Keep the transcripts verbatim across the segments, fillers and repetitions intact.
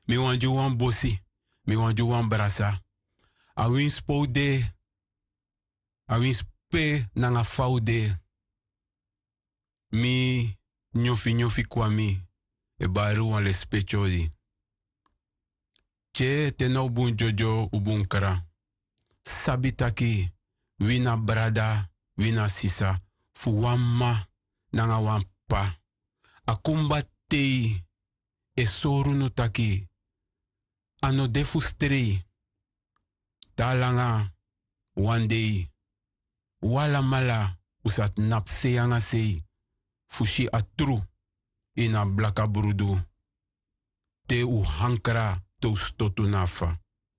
Mi wanju wan bosi. Mi wanju wan brasa. A win spo de. A win spe nanga fau de. Mi nyofi nyofi kwami. E baru wan le specho di. Che teno bun jojo ubun kara. Sabitaki. Wina brada. Wina sisa. Fu wamma. Nanga wampa. Akumba tei. E soru no taki. Ano defu strei. Talanga. One day. Wala mala. Usat napse anga sei. Fushi atru. Ina blaka brudu. Te u hankra. To stotu nafa.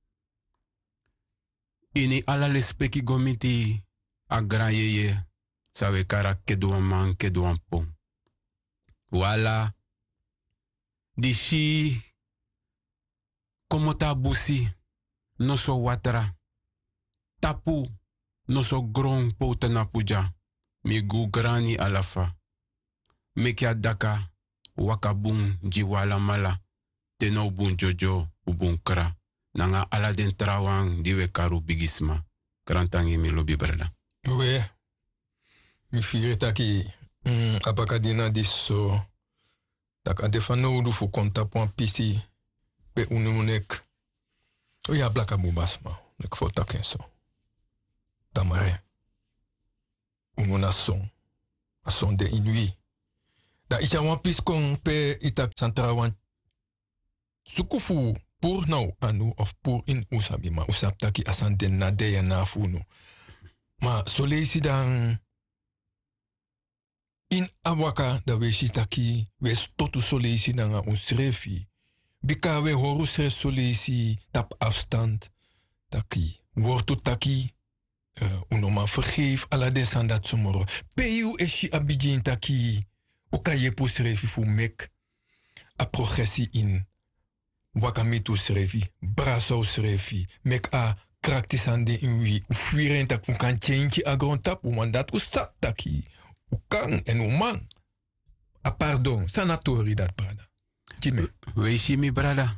Ini ala lespeki gomiti. Agra yeye. Sawe kara keduan man keduan po. Wala. Di shi. Komota busi. No so watra. Tapu. No so gron pouta na puja. Mi gu grani alafa. Mekia daka. Wakabun jiwala mala. Teno bun jojo ubun kra. Nanga ala den trawang diwe karu bigisma. Krantangi mi lobi berda. Oui. Mi fire taki. Mm, apakadina diso. Tak adefano udu fu konta pon pisi. Pe ununek. O ya blaka mubasma. Nek fo takenso. Tamare. Umuna son. A son de inui. Da isha wan pis kon pe itak santra wan. Sukufu pour nou anu of pour in usabi ma usap taki asan den na de ya na funu. Ma soleisi dan in awaka da we si taki we stotu soleisi nanga ons refi. Bika we horu sre soleisi tap afstand taki. Wortu taki uh, unoma vergeef ala de sandat sumoro. Peu eshi abidjin taki okaye pu srefi fu mek a progressie in wakamitu srefi, braso srefi, mek a kraktisande in wi, u fuiren tak u kan change a grond tap, u mandat u sat taki, u kan en u man. A pardon, sanatori dat brada. Jimmy. Weishi mi brada.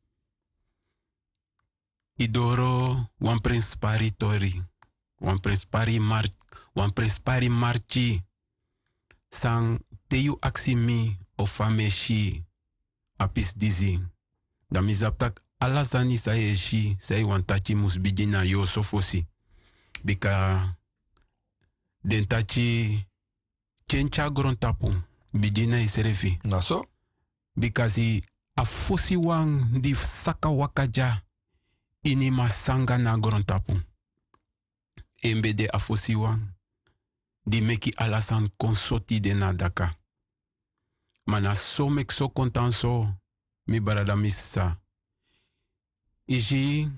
Idoro wan prins pari tori, wan prins pari mar, wan prins pari marchi, sang teyu aksi mi o fameshi apis dizi. Da mi zaptak alazani sa e shi, sa e wan tachi mus bijina yo sofosi. Bika den tachi chencha gron tapu, bijina isrefi. Naso? Bika si a fosi wang di saka wakaja ini masanga na gron tapu. Embede a fosi wang di meki alasan konsoti de na daka. Mana so mek so kontan so mi barada missa. Iji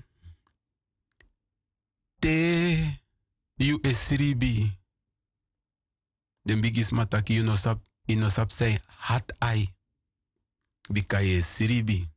te yu esribi. Den bigis mataki yu no sap, yu no sap say hat ai. Bika ye esribi.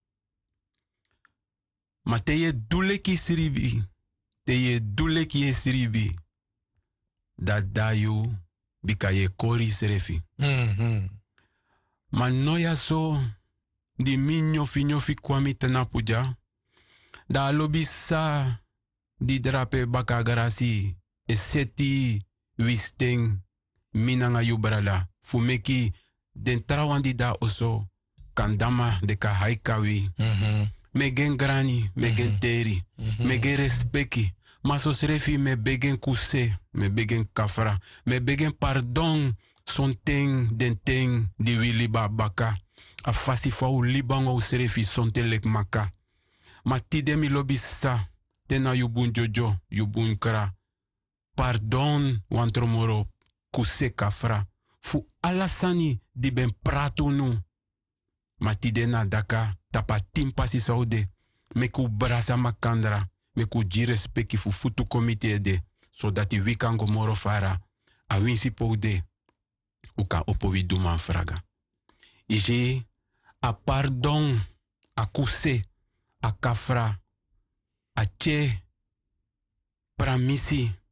Ma te ye duleki esribi. Te ye duleki esribi. Da da yu bika ye kori serefi. Mm-hmm. Ma noya so di mi nyofi nyofi kwami tenapuja. Da lobi sa di drape baka garasi. E seti wisteng minanga yu brada. Fumeki den trawandi da oso. Kandama de ka haikawi. Mm-hmm. Megen grani, megen Mm-hmm. teri. Mm-hmm. Megen respecti. Ma so srefi me begen kuse. Me begen kafra. Me begen pardon. Son ting den ting di wi liba baka. A fasi fa u liban o srefi son te lek maka. Ma tide mi lobi sa. Tena yu bun jojo, yu bun kra. Pardon wantromoro kuse kafra. Fu alasani di ben pratu nu. Ma tide na daka tapa timpasi saude. Meku brasa makandra. Meku jirespeki fu futu komite de. So dat die wikango moro fara. A winsi poude. Uka opowi duman fraga. Ije a pardon, a kuse, a kafra, a che, pramisi.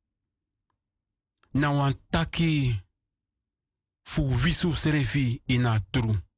Na wan taki fu visu srefi ina tru.